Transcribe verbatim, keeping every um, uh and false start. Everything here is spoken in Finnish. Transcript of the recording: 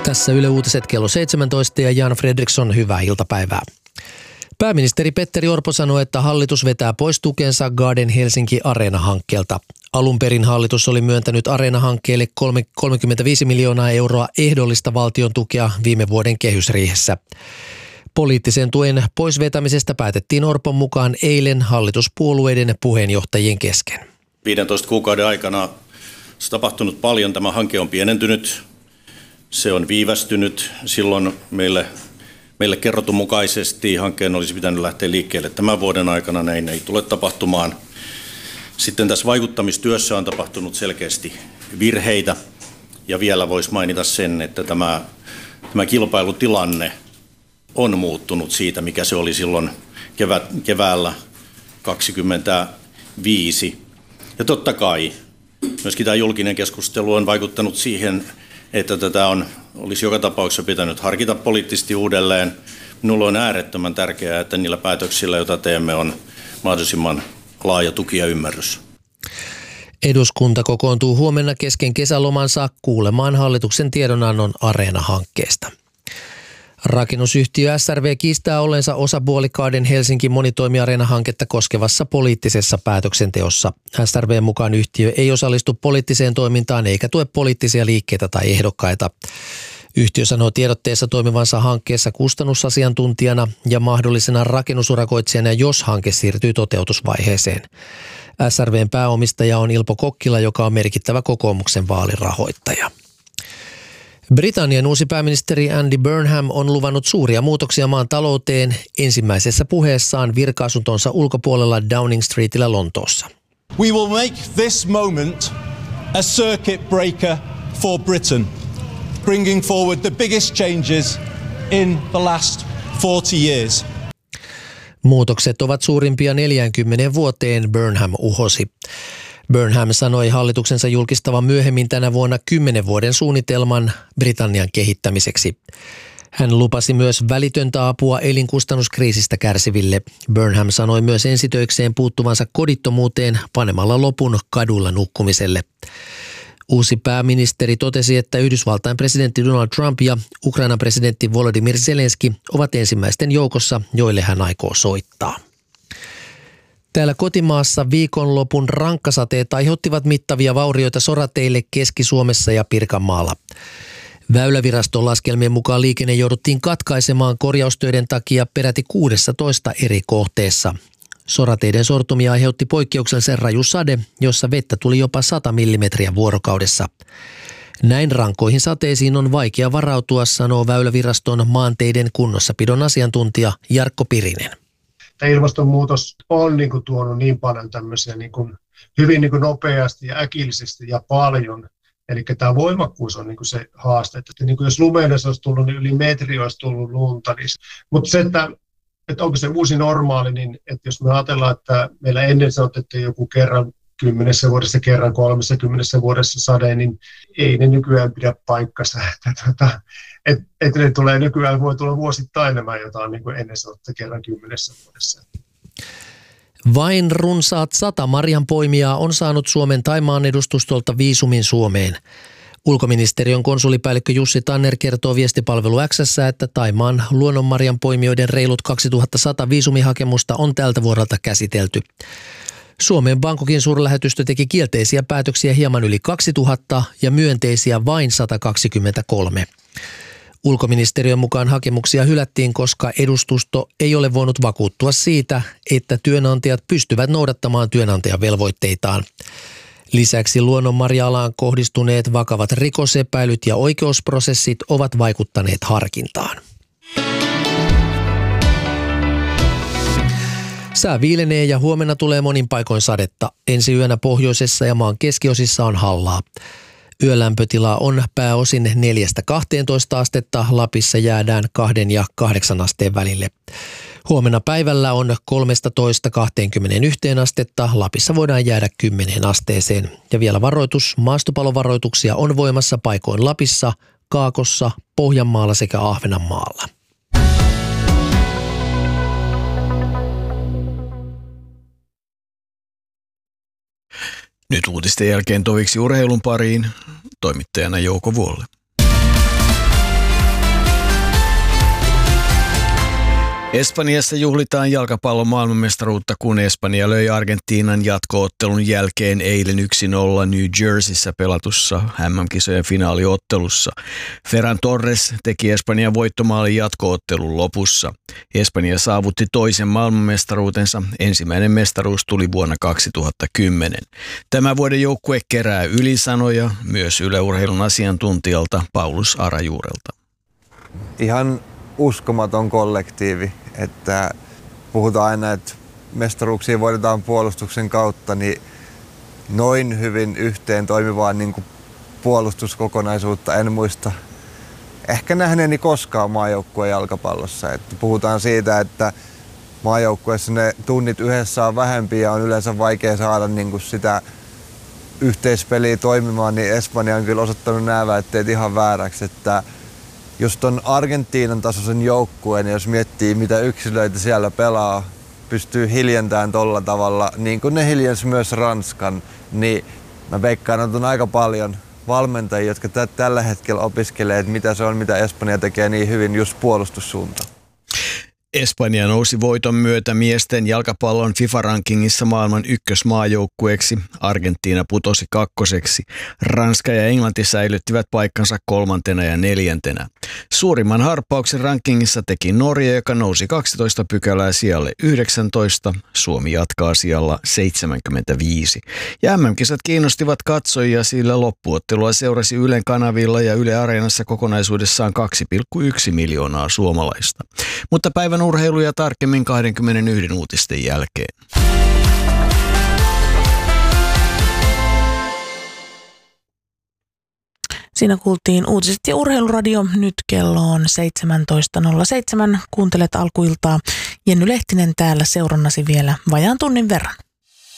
Tässä Yle Uutiset kello seitsemäntoista ja Jan Fredriksson, hyvää iltapäivää. Pääministeri Petteri Orpo sanoi, että hallitus vetää pois tukensa Garden Helsinki Areena-hankkeelta. Alun perin hallitus oli myöntänyt Areena-hankkeelle kolmekymmentäviisi miljoonaa euroa ehdollista valtion tukea viime vuoden kehysriihessä. Poliittisen tuen poisvetämisestä päätettiin Orpon mukaan eilen hallituspuolueiden puheenjohtajien kesken. viidentoista kuukauden aikana on tapahtunut paljon. Tämä hanke on pienentynyt, se on viivästynyt. Silloin meille, meille kerrotun mukaisesti hankkeen olisi pitänyt lähteä liikkeelle tämän vuoden aikana. Näin ei tule tapahtumaan. Sitten tässä vaikuttamistyössä on tapahtunut selkeästi virheitä. Ja vielä voisi mainita sen, että tämä, tämä kilpailutilanne on muuttunut siitä, mikä se oli silloin kevät, keväällä kaksikymmentäviisi. Ja totta kai myöskin tämä julkinen keskustelu on vaikuttanut siihen, että tätä on, olisi joka tapauksessa pitänyt harkita poliittisesti uudelleen. Minulle on äärettömän tärkeää, että niillä päätöksillä, joita teemme, on mahdollisimman laaja tuki ja ymmärrys. Eduskunta kokoontuu huomenna kesken kesälomansa kuulemaan hallituksen tiedonannon Areena-hankkeesta. Rakennusyhtiö S R V kiistää ollensa osapuoli Garden Helsinki monitoimiareena-hanketta koskevassa poliittisessa päätöksenteossa. S R V mukaan yhtiö ei osallistu poliittiseen toimintaan eikä tue poliittisia liikkeitä tai ehdokkaita. Yhtiö sanoo tiedotteessa toimivansa hankkeessa kustannusasiantuntijana ja mahdollisena rakennusurakoitsijana, jos hanke siirtyy toteutusvaiheeseen. S R V:n pääomistaja on Ilpo Kokkila, joka on merkittävä kokoomuksen vaalirahoittaja. Britannian uusi pääministeri Andy Burnham on luvannut suuria muutoksia maan talouteen ensimmäisessä puheessaan virka-asuntonsa ulkopuolella Downing Streetillä Lontoossa. We will make this moment a circuit breaker for Britain, bringing forward the biggest changes in the last forty years. Muutokset ovat suurimpia neljäänkymmeneen vuoteen, Burnham uhosi. Burnham sanoi hallituksensa julkistavan myöhemmin tänä vuonna kymmenen vuoden suunnitelman Britannian kehittämiseksi. Hän lupasi myös välitöntä apua elinkustannuskriisistä kärsiville. Burnham sanoi myös ensitöikseen puuttuvansa kodittomuuteen panemalla lopun kadulla nukkumiselle. Uusi pääministeri totesi, että Yhdysvaltain presidentti Donald Trump ja Ukrainan presidentti Volodymyr Zelenski ovat ensimmäisten joukossa, joille hän aikoo soittaa. Täällä kotimaassa viikonlopun rankkasateet aiheuttivat mittavia vaurioita sorateille Keski-Suomessa ja Pirkanmaalla. Väyläviraston laskelmien mukaan liikenne jouduttiin katkaisemaan korjaustöiden takia peräti kuusitoista eri kohteessa. Sorateiden sortumia aiheutti poikkeuksellisen raju sade, jossa vettä tuli jopa sata millimetriä vuorokaudessa. Näin rankoihin sateisiin on vaikea varautua, sanoo Väyläviraston maanteiden kunnossapidon asiantuntija Jarkko Pirinen. Tämä ilmastonmuutos on niin kuin tuonut niin paljon tämmöisiä niin kuin hyvin niin kuin nopeasti ja äkillisesti ja paljon. Eli tämä voimakkuus on niin kuin se haaste. Että niin kuin jos lumeudessa olisi tullut, niin yli metri olisi tullut lunta. Niin... Mutta se, että, että onko se uusi normaali, niin että jos me ajatellaan, että meillä ennen sanotettiin joku kerran kymmenessä vuodessa, kerran kolmessa kymmenessä vuodessa sade, niin ei ne nykyään pidä paikkansa. Että, että, että ne tulee nykyään, voi tulla vuosittain nämä jotain niin kuin ennen sanottu kerran kymmenessä vuodessa. Vain runsaat sata marjanpoimijaa on saanut Suomen Thaimaan edustustolta viisumin Suomeen. Ulkoministeriön konsulipäällikkö Jussi Tanner kertoo viestipalvelu X:ssä, että Thaimaan luonnonmarjanpoimijoiden reilut kaksituhattasata viisumihakemusta on tältä vuodelta käsitelty. Suomen Bangkokin suurlähetystö teki kielteisiä päätöksiä hieman yli kaksituhatta ja myönteisiä vain sata kaksikymmentäkolme. Ulkoministeriön mukaan hakemuksia hylättiin, koska edustusto ei ole voinut vakuuttua siitä, että työnantajat pystyvät noudattamaan työnantajan velvoitteitaan. Lisäksi luonnonmarja-alaan kohdistuneet vakavat rikosepäilyt ja oikeusprosessit ovat vaikuttaneet harkintaan. Sää viilenee ja huomenna tulee monin paikoin sadetta. Ensi yönä pohjoisessa ja maan keskiosissa on hallaa. Yölämpötila on pääosin neljästä kahteentoista astetta, Lapissa jäädään kahden ja kahdeksan asteen välille. Huomenna päivällä on kolmetoista kaksikymmentäyksi astetta, Lapissa voidaan jäädä kymmeneen asteeseen. Ja vielä varoitus, maastopalovaroituksia on voimassa paikoin Lapissa, Kaakossa, Pohjanmaalla sekä Ahvenanmaalla. Nyt uutisten jälkeen toviksi urheilun pariin, toimittajana Jouko Vuolle. Espanjassa juhlitaan jalkapallon maailmanmestaruutta, kun Espanja löi Argentiinan jatko-ottelun jälkeen eilen yksi nolla New Jerseyssä pelatussa M M-kisojen finaaliottelussa. Ferran Torres teki Espanjan voittomaalin jatko-ottelun lopussa. Espanja saavutti toisen maailmanmestaruutensa. Ensimmäinen mestaruus tuli vuonna kaksituhattakymmenen. Tämän vuoden joukkue kerää ylisanoja myös Yle Urheilun asiantuntijalta Paulus Arajuurelta. Ihan uskomaton kollektiivi, että puhutaan aina, että mestaruuksia voitetaan puolustuksen kautta, niin noin hyvin yhteen toimivaa niin kuin puolustuskokonaisuutta en muista ehkä nähneeni koskaan maajoukkueen jalkapallossa. Että puhutaan siitä, että maajoukkueessa ne tunnit yhdessä on vähempi ja on yleensä vaikea saada niin kuin sitä yhteispeliä toimimaan, niin Espanja on kyllä osoittanut näävää, ettei ihan vääräksi. Että jos ton Argentiinan tasoisen joukkueen, jos miettii mitä yksilöitä siellä pelaa, pystyy hiljentämään tolla tavalla, niin kuin ne hiljensi myös Ranskan, niin mä veikkaan, että on aika paljon valmentajia, jotka t- tällä hetkellä opiskelee, että mitä se on, mitä Espanja tekee niin hyvin just puolustussuuntaan. Espanja nousi voiton myötä miesten jalkapallon FIFA-rankingissa maailman ykkösmaajoukkueeksi. Argentiina putosi kakkoseksi. Ranska ja Englanti säilyttivät paikkansa kolmantena ja neljäntenä. Suurimman harppauksen rankingissa teki Norja, joka nousi kaksitoista pykälää sijalle yhdeksäntoista. Suomi jatkaa sijalla seitsemänkymmentäviisi. Ja M M-kisat kiinnostivat katsojia, sillä loppuottelua seurasi Ylen kanavilla ja Yle Areenassa kokonaisuudessaan kaksi pilkku yksi miljoonaa suomalaista. Mutta päivän urheiluja tarkemmin kaksikymmentäyksi uutisten jälkeen. Siinä kuultiin uutiset ja urheiluradio. Nyt kello on seitsemäntoista nolla seitsemän. Kuuntelet alkuiltaa. Jenny Lehtinen täällä seurannasi vielä vajaan tunnin verran.